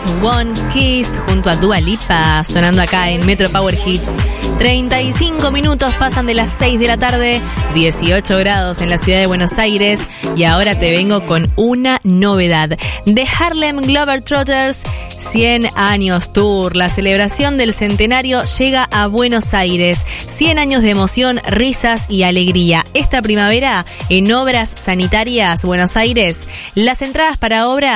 One Kiss junto a Dua Lipa, sonando acá en Metro Power Hits. 35 minutos pasan de las 6 de la tarde, 18 grados en la ciudad de Buenos Aires, y ahora te vengo con una novedad. The Harlem Globetrotters 100 años Tour. La celebración del centenario llega a Buenos Aires. 100 años de emoción, risas y alegría. Esta primavera en Obras Sanitarias Buenos Aires. Las entradas para obras